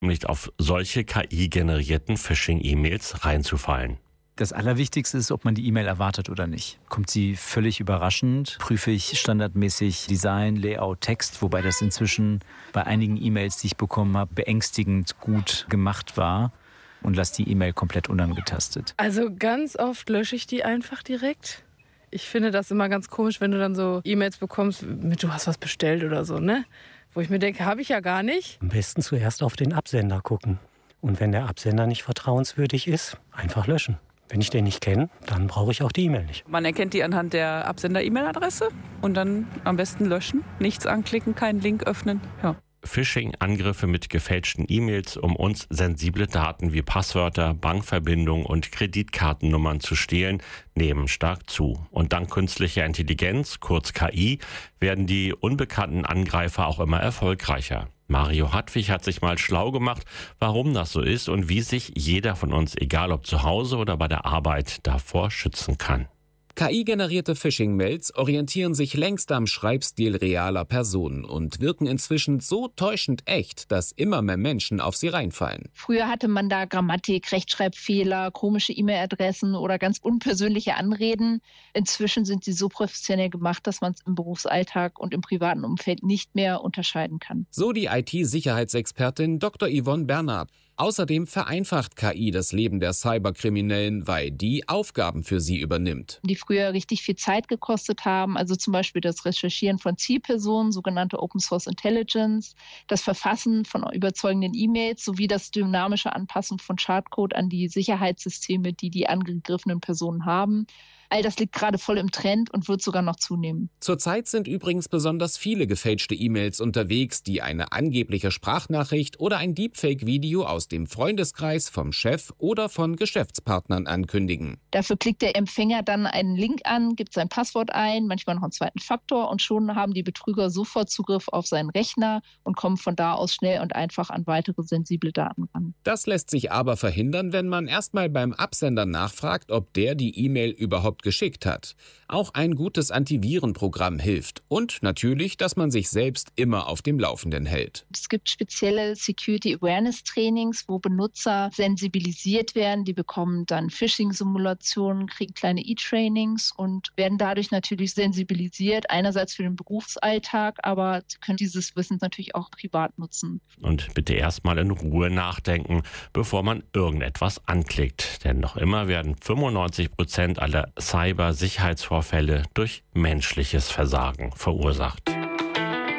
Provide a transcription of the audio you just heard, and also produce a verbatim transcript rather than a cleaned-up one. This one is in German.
um nicht auf solche K I-generierten Phishing-E-Mails reinzufallen. Das Allerwichtigste ist, ob man die E-Mail erwartet oder nicht. Kommt sie völlig überraschend, prüfe ich standardmäßig Design, Layout, Text, wobei das inzwischen bei einigen E-Mails, die ich bekommen habe, beängstigend gut gemacht war und lasse die E-Mail komplett unangetastet. Also ganz oft lösche ich die einfach direkt. Ich finde das immer ganz komisch, wenn du dann so E-Mails bekommst mit du hast was bestellt oder so, ne? Wo ich mir denke, habe ich ja gar nicht. Am besten zuerst auf den Absender gucken. Und wenn der Absender nicht vertrauenswürdig ist, einfach löschen. Wenn ich den nicht kenne, dann brauche ich auch die E-Mail nicht. Man erkennt die anhand der Absender-E-Mail-Adresse und dann am besten löschen, nichts anklicken, keinen Link öffnen. Ja. Phishing-Angriffe mit gefälschten E-Mails, um uns sensible Daten wie Passwörter, Bankverbindungen und Kreditkartennummern zu stehlen, nehmen stark zu. Und dank künstlicher Intelligenz, kurz K I, werden die unbekannten Angreifer auch immer erfolgreicher. Mario Hartwig hat sich mal schlau gemacht, warum das so ist und wie sich jeder von uns, egal ob zu Hause oder bei der Arbeit, davor schützen kann. K I-generierte Phishing-Mails orientieren sich längst am Schreibstil realer Personen und wirken inzwischen so täuschend echt, dass immer mehr Menschen auf sie reinfallen. Früher hatte man da Grammatik, Rechtschreibfehler, komische E-Mail-Adressen oder ganz unpersönliche Anreden. Inzwischen sind sie so professionell gemacht, dass man es im Berufsalltag und im privaten Umfeld nicht mehr unterscheiden kann. So die I T-Sicherheitsexpertin Doktor Yvonne Bernhard. Außerdem vereinfacht K I das Leben der Cyberkriminellen, weil die Aufgaben für sie übernimmt. Die früher richtig viel Zeit gekostet haben, also zum Beispiel das Recherchieren von Zielpersonen, sogenannte Open Source Intelligence, das Verfassen von überzeugenden E-Mails sowie das dynamische Anpassen von Schadcode an die Sicherheitssysteme, die die angegriffenen Personen haben. All das liegt gerade voll im Trend und wird sogar noch zunehmen. Zurzeit sind übrigens besonders viele gefälschte E-Mails unterwegs, die eine angebliche Sprachnachricht oder ein Deepfake-Video aus dem Freundeskreis, vom Chef oder von Geschäftspartnern ankündigen. Dafür klickt der Empfänger dann einen Link an, gibt sein Passwort ein, manchmal noch einen zweiten Faktor und schon haben die Betrüger sofort Zugriff auf seinen Rechner und kommen von da aus schnell und einfach an weitere sensible Daten ran. Das lässt sich aber verhindern, wenn man erstmal beim Absender nachfragt, ob der die E-Mail überhaupt geschickt hat. Auch ein gutes Antivirenprogramm hilft und natürlich, dass man sich selbst immer auf dem Laufenden hält. Es gibt spezielle Security Awareness Trainings, wo Benutzer sensibilisiert werden. Die bekommen dann Phishing-Simulationen, kriegen kleine E-Trainings und werden dadurch natürlich sensibilisiert. Einerseits für den Berufsalltag, aber sie können dieses Wissen natürlich auch privat nutzen. Und bitte erstmal in Ruhe nachdenken, bevor man irgendetwas anklickt. Denn noch immer werden fünfundneunzig Prozent aller Cyber-Sicherheitsvorfälle durch menschliches Versagen verursacht.